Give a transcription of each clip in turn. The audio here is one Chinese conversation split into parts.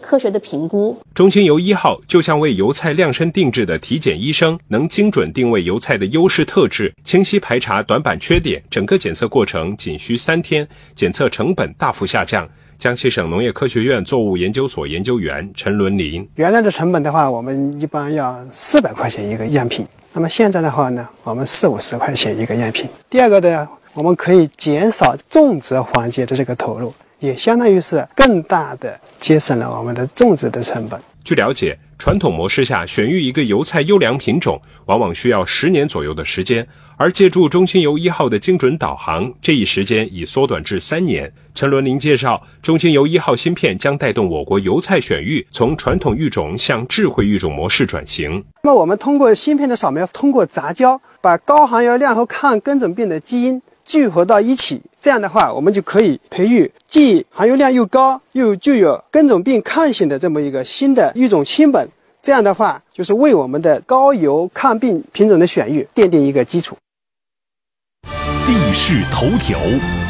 科学的评估。 中心游1号就像为油菜量身定制的体检医生，能精准定位油菜的优势特质，清晰排查短板缺点，整个检测过程仅需3天，检测成本大幅下降。江西省农业科学院作物研究所研究员陈伦林： 原来的成本的话，我们一般要400块钱一个样品，那么现在的话呢，我们40-50块钱一个样品。第二个呢，我们可以减少种植环节的这个投入，也相当于是更大的节省了我们的种植的成本。 据了解，传统模式下选育一个油菜优良品种往往需要10年左右的时间，而借助中心游1号的精准导航，这一时间已缩短至3年。陈伦林介绍，中心游1号芯片将带动我国油菜选育从传统育种向智慧育种模式转型。 那么我们通过芯片的扫描，通过杂交，把高含油量和抗根肿病的基因聚合到一起，这样的话我们就可以培育既含油量又高又具有根肿病抗性的这么一个新的育种亲本，这样的话就是为我们的高油抗病品种的选育奠定一个基础。 地势头条。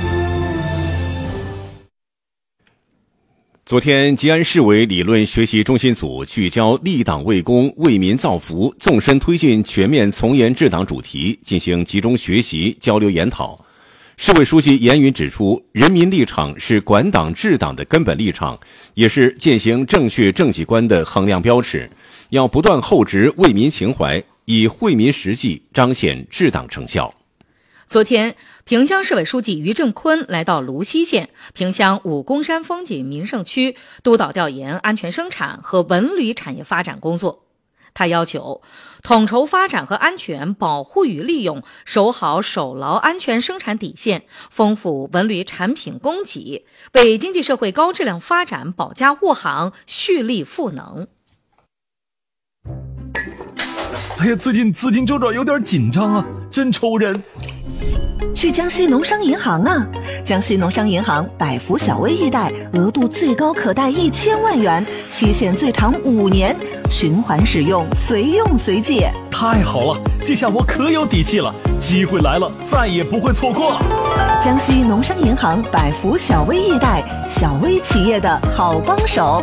昨天，吉安市委理论学习中心组聚焦立党为公、为民造福、纵深推进全面从严治党主题进行集中学习、交流研讨。市委书记严云指出，人民立场是管党治党的根本立场，也是践行正确政绩观的衡量标尺，要不断厚植为民情怀，以惠民实际彰显治党成效。 昨天，萍乡市委书记于正坤来到泸溪县萍乡武功山风景名胜区，督导调研安全生产和文旅产业发展工作。他要求统筹发展和安全，保护与利用，守好守牢安全生产底线，丰富文旅产品供给，为经济社会高质量发展保驾护航，蓄力赋能。 哎呀，最近资金周转有点紧张啊，真愁人。 去江西农商银行啊！江西农商银行百福小微易贷，额度最高可贷1000万元，期限最长5年，循环使用，随用随借。 太好了，这下我可有底气了，机会来了，再也不会错过了。 江西农商银行百福小微易贷，小微企业的好帮手。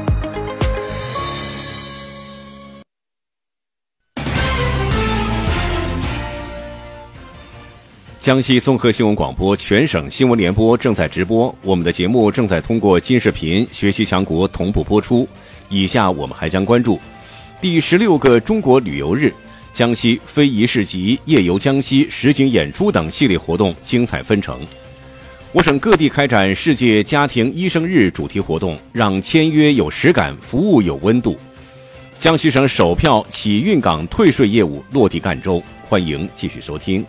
江西综合新闻广播全省新闻联播正在直播，我们的节目正在通过金视频、学习强国同步播出。以下我们还将关注第16个中国旅游日，江西非遗市集、夜游江西实景演出等系列活动精彩纷呈。我省各地开展世界家庭医生日主题活动，让签约有实感，服务有温度。江西省首票企运港退税业务落地赣州，欢迎继续收听。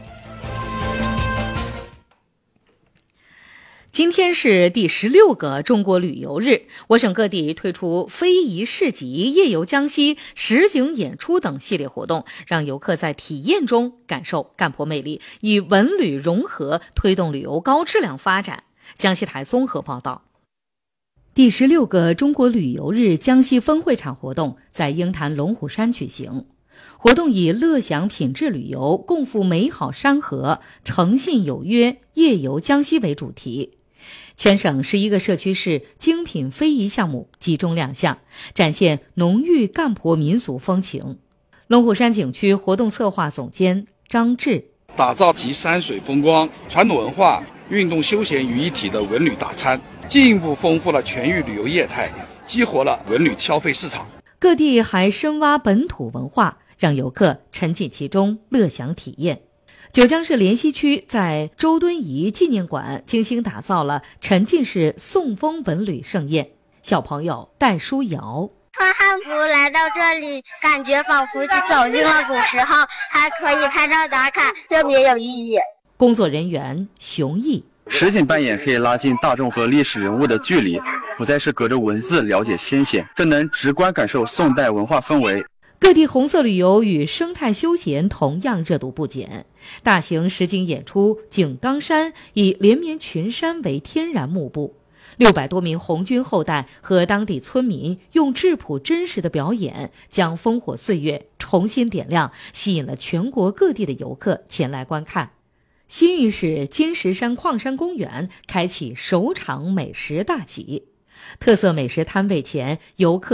今天是第16个中国旅游日，我省各地推出非遗市集、夜游江西、实景演出等系列活动，让游客在体验中感受赣颇魅力，以文旅融合，推动旅游高质量发展。江西台综合报道。第16个中国旅游日江西分会场活动在鹰潭龙虎山举行，活动以乐享品质旅游、共赴美好山河、诚信有约、夜游江西为主题。全省11个社区市精品非遗项目集中亮相，展现浓郁赣颇民俗风情。龙虎山景区活动策划总监张志： 打造集山水风光、传统文化、运动休闲于一体的文旅大餐，进一步丰富了全域旅游业态，激活了文旅消费市场。 各地还深挖本土文化，让游客沉浸其中，乐享体验。九江市莲溪区在周敦颐纪念馆精心打造了沉浸式宋风文旅盛宴。小朋友戴书瑶： 穿汉服来到这里，感觉仿佛走进了古时候，还可以拍照打卡，特别有意义。 工作人员熊毅： 实景扮演可以拉近大众和历史人物的距离，不再是隔着文字了解先贤，更能直观感受宋代文化氛围。 各地红色旅游与生态休闲同样热度不减。大型实景演出井冈山以连绵群山为天然幕布，600多名红军后代和当地村民用质朴真实的表演，将烽火岁月重新点亮，吸引了全国各地的游客前来观看。新余市金石山矿山公园开启首场美食大集，特色美食摊位前，游客